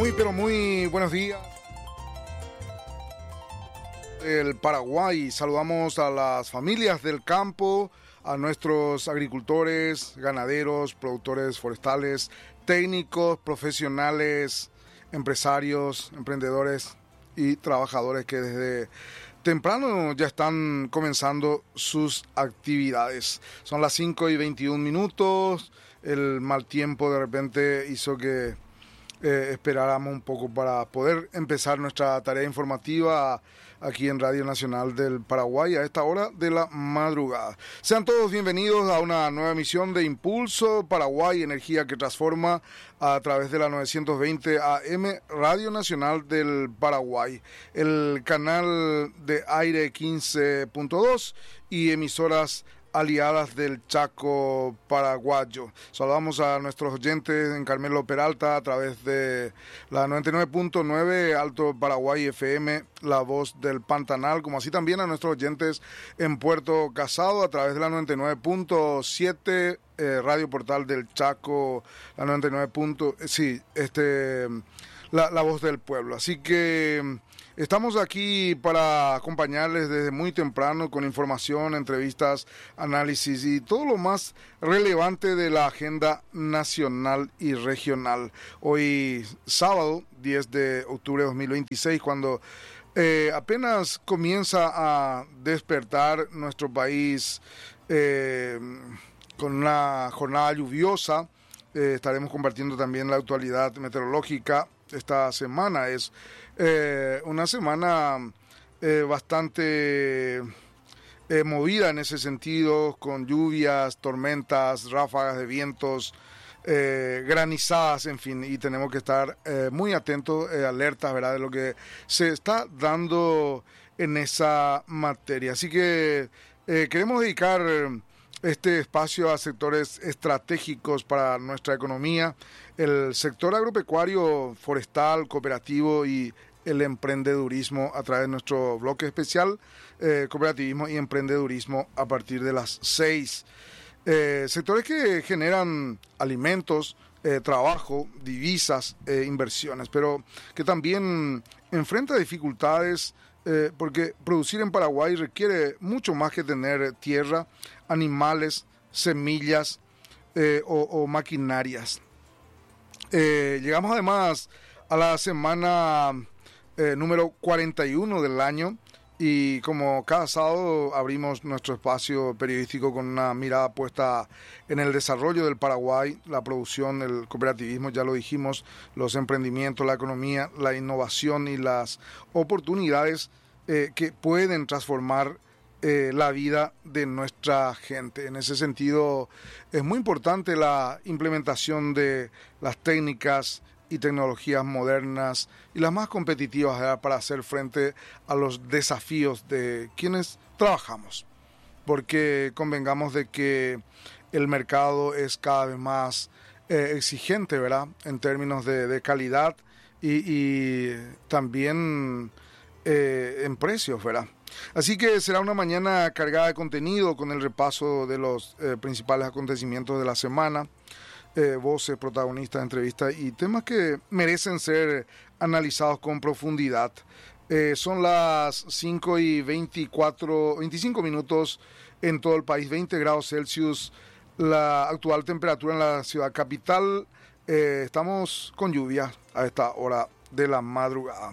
Pero muy buenos días. El Paraguay, saludamos a las familias del campo, a nuestros agricultores, ganaderos, productores forestales, técnicos, profesionales, empresarios, emprendedores y trabajadores que desde temprano ya están comenzando sus actividades. Son las 5:21. El mal tiempo de repente hizo que esperáramos un poco para poder empezar nuestra tarea informativa aquí en Radio Nacional del Paraguay a esta hora de la madrugada. Sean todos bienvenidos a una nueva emisión de Impulso Paraguay, energía que transforma, a través de la 920 AM Radio Nacional del Paraguay, el canal de aire 15.2 y emisoras aliadas del Chaco paraguayo. Saludamos a nuestros oyentes en Carmelo Peralta a través de la 99.9 Alto Paraguay FM, La Voz del Pantanal, como así también a nuestros oyentes en Puerto Casado a través de la 99.7 Radio Portal del Chaco, la 99. La Voz del Pueblo. Así que estamos aquí para acompañarles desde muy temprano con información, entrevistas, análisis y todo lo más relevante de la agenda nacional y regional. Hoy sábado 10 de octubre de 2026, cuando apenas comienza a despertar nuestro país con una jornada lluviosa, estaremos compartiendo también la actualidad meteorológica. Esta semana es una semana bastante movida en ese sentido, con lluvias, tormentas, ráfagas de vientos, granizadas, en fin, y tenemos que estar muy atentos, alertas, ¿verdad?, de lo que se está dando en esa materia. Así que queremos dedicar este espacio a sectores estratégicos para nuestra economía, el sector agropecuario, forestal, cooperativo y el emprendedurismo a través de nuestro bloque especial, cooperativismo y emprendedurismo a partir de las 6. Sectores que generan alimentos, trabajo, divisas, inversiones, pero que también enfrenta dificultades porque producir en Paraguay requiere mucho más que tener tierra, animales, semillas o maquinarias. Llegamos además a la semana número 41 del año y como cada sábado abrimos nuestro espacio periodístico con una mirada puesta en el desarrollo del Paraguay, la producción, el cooperativismo, ya lo dijimos, los emprendimientos, la economía, la innovación y las oportunidades que pueden transformar la vida de nuestra gente. En ese sentido, es muy importante la implementación de las técnicas y tecnologías modernas y las más competitivas, ¿verdad?, para hacer frente a los desafíos de quienes trabajamos. Porque convengamos de que el mercado es cada vez más exigente, ¿verdad?, en términos de calidad y también en precios, ¿verdad? Así que será una mañana cargada de contenido con el repaso de los principales acontecimientos de la semana, voces, protagonistas, entrevistas y temas que merecen ser analizados con profundidad. Son las 5:25 en todo el país, 20 grados Celsius, la actual temperatura en la ciudad capital. Estamos con lluvia a esta hora de la madrugada.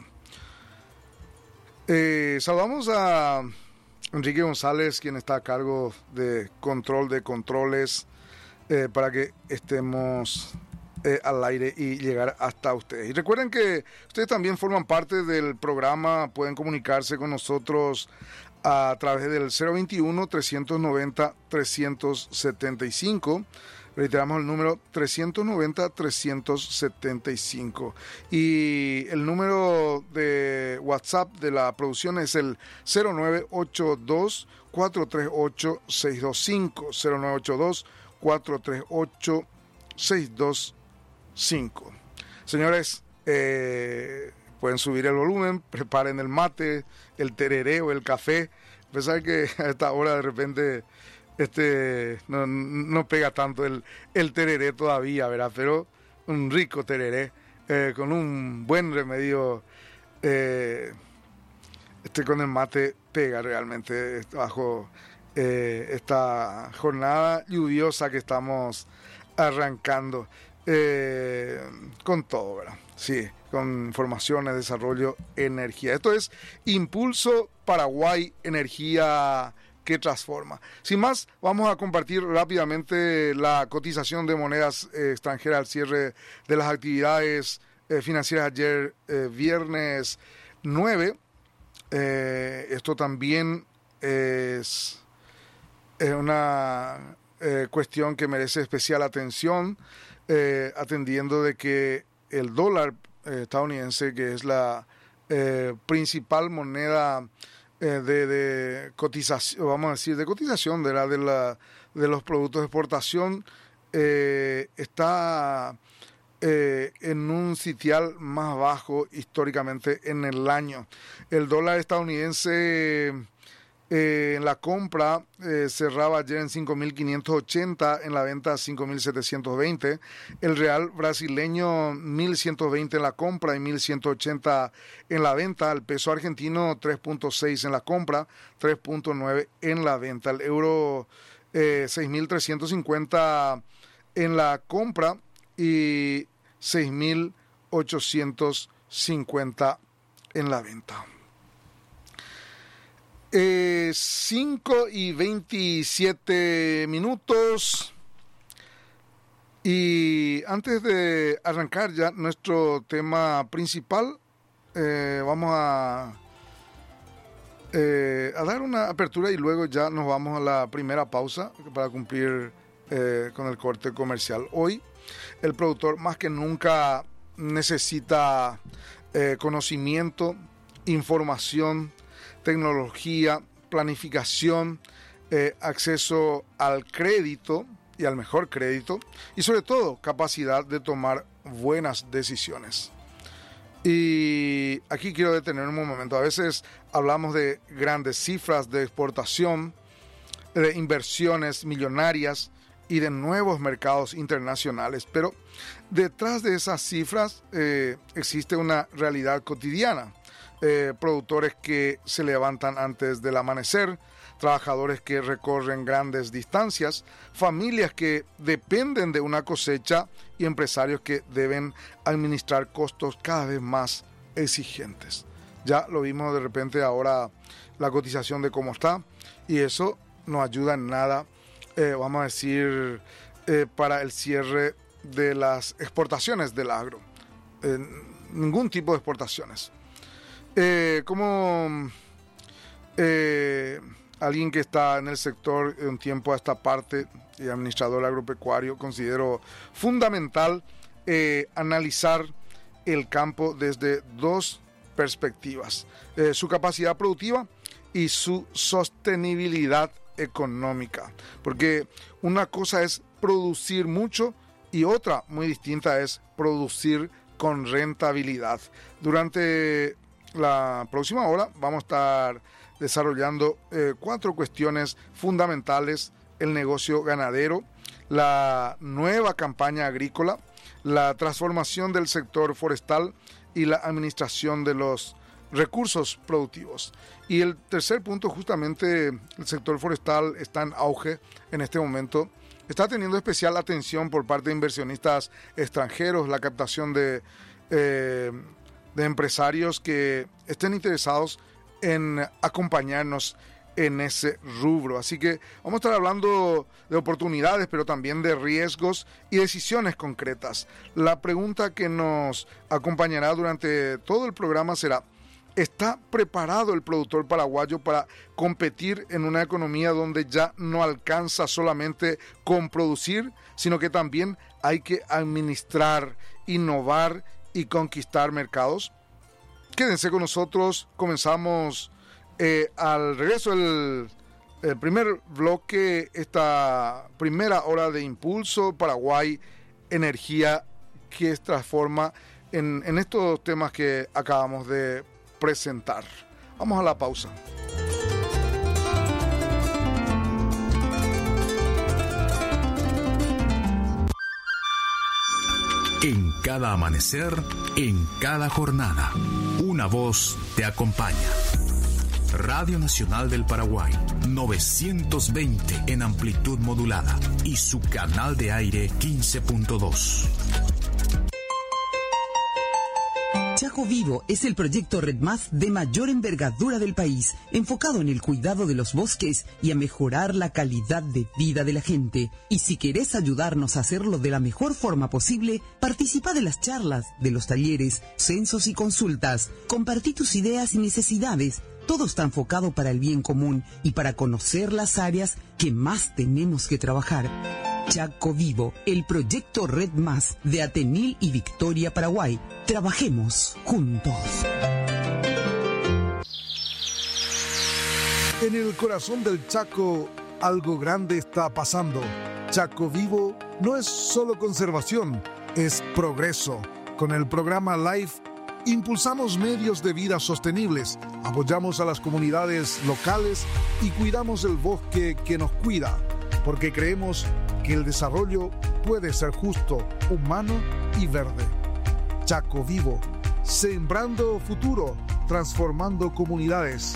Saludamos a Enrique González, quien está a cargo de control de controles, para que estemos al aire y llegar hasta ustedes. Y recuerden que ustedes también forman parte del programa, pueden comunicarse con nosotros a través del 021-390-375. Reiteramos el número 390-375. Y el número de WhatsApp de la producción es el 0982-438-625. 0982-438-625. Señores, pueden subir el volumen, preparen el mate, el tereré o el café. A pesar que a esta hora de repente no pega tanto el tereré todavía, ¿verdad? Pero un rico tereré con un buen remedio. Con el mate pega realmente bajo esta jornada lluviosa que estamos arrancando con todo, ¿verdad? Sí, con informaciones, desarrollo, energía. Esto es Impulso Paraguay, energía que transforma. Sin más, vamos a compartir rápidamente la cotización de monedas extranjeras al cierre de las actividades financieras ayer, viernes 9. Esto también es una cuestión que merece especial atención, atendiendo de que el dólar estadounidense, que es la principal moneda de cotización, vamos a decir, de cotización de los productos de exportación, está en un sitial más bajo históricamente en el año. El dólar estadounidense en la compra cerraba ayer en 5.580, en la venta 5.720. El real brasileño 1.120 en la compra y 1.180 en la venta. El peso argentino 3.6 en la compra, 3.9 en la venta. El euro 6.350 en la compra y 6.850 en la venta. 5:27. Y antes de arrancar ya nuestro tema principal, vamos a dar una apertura y luego ya nos vamos a la primera pausa para cumplir con el corte comercial. Hoy el productor más que nunca necesita conocimiento, información, tecnología, planificación, acceso al crédito y al mejor crédito y sobre todo capacidad de tomar buenas decisiones. Y aquí quiero detenerme un momento. A veces hablamos de grandes cifras de exportación, de inversiones millonarias y de nuevos mercados internacionales, pero detrás de esas cifras existe una realidad cotidiana. Productores que se levantan antes del amanecer, trabajadores que recorren grandes distancias, familias que dependen de una cosecha y empresarios que deben administrar costos cada vez más exigentes. Ya lo vimos de repente ahora la cotización de cómo está y eso no ayuda en nada, vamos a decir, para el cierre de las exportaciones del agro. Ningún tipo de exportaciones. Como alguien que está en el sector de un tiempo a esta parte y administrador agropecuario, considero fundamental analizar el campo desde dos perspectivas: su capacidad productiva y su sostenibilidad económica, porque una cosa es producir mucho y otra muy distinta es producir con rentabilidad. Durante la próxima hora vamos a estar desarrollando 4 cuestiones fundamentales: el negocio ganadero, la nueva campaña agrícola, la transformación del sector forestal y la administración de los recursos productivos. Y el tercer punto, justamente el sector forestal está en auge en este momento, está teniendo especial atención por parte de inversionistas extranjeros, la captación de empresarios que estén interesados en acompañarnos en ese rubro. Así que vamos a estar hablando de oportunidades, pero también de riesgos y decisiones concretas. La pregunta que nos acompañará durante todo el programa será: ¿está preparado el productor paraguayo para competir en una economía donde ya no alcanza solamente con producir, sino que también hay que administrar, innovar y conquistar mercados? Quédense con nosotros, comenzamos al regreso del primer bloque, esta primera hora de Impulso Paraguay, energía que transforma en estos temas que acabamos de presentar. Vamos a la pausa. En cada amanecer, en cada jornada, una voz te acompaña. Radio Nacional del Paraguay, 920 en amplitud modulada y su canal de aire 15.2. Chaco Vivo es el proyecto RedMás de mayor envergadura del país, enfocado en el cuidado de los bosques y a mejorar la calidad de vida de la gente. Y si querés ayudarnos a hacerlo de la mejor forma posible, participa de las charlas, de los talleres, censos y consultas. Compartí tus ideas y necesidades. Todo está enfocado para el bien común y para conocer las áreas que más tenemos que trabajar. Chaco Vivo, el proyecto RedMás de Atenil y Victoria, Paraguay. Trabajemos juntos. En el corazón del Chaco, algo grande está pasando. Chaco Vivo no es solo conservación, es progreso. Con el programa LIFE, impulsamos medios de vida sostenibles, apoyamos a las comunidades locales y cuidamos el bosque que nos cuida, porque creemos que el desarrollo puede ser justo, humano y verde. Chaco Vivo, sembrando futuro, transformando comunidades.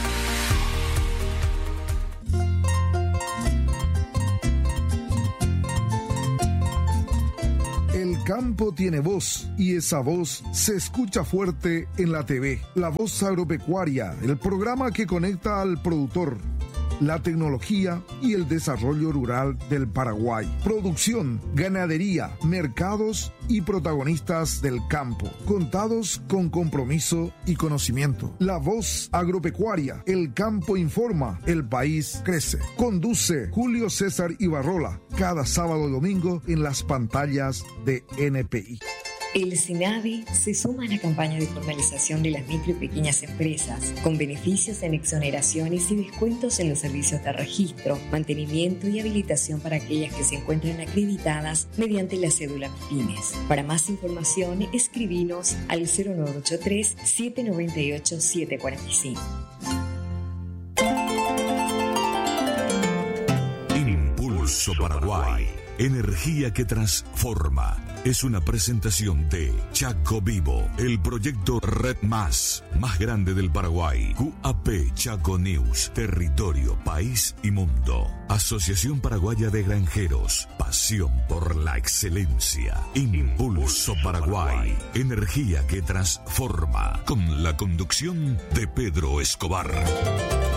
El campo tiene voz y esa voz se escucha fuerte en la TV. La Voz Agropecuaria, el programa que conecta al productor, la tecnología y el desarrollo rural del Paraguay. Producción, ganadería, mercados y protagonistas del campo, contados con compromiso y conocimiento. La Voz Agropecuaria, el campo informa, el país crece. Conduce Julio César Ibarrola, cada sábado y domingo en las pantallas de NPI. El SINAVI se suma a la campaña de formalización de las micro y pequeñas empresas, con beneficios en exoneraciones y descuentos en los servicios de registro, mantenimiento y habilitación para aquellas que se encuentren acreditadas mediante la cédula MIPYMES. Para más información, escribinos al 0983-798-745. Impulso Paraguay. Energía que transforma. Es una presentación de Chaco Vivo, el proyecto RedMás, más grande del Paraguay. QAP Chaco News, territorio, país y mundo. Asociación Paraguaya de Granjeros, pasión por la excelencia. Impulso Paraguay, energía que transforma. Con la conducción de Pedro Escobar.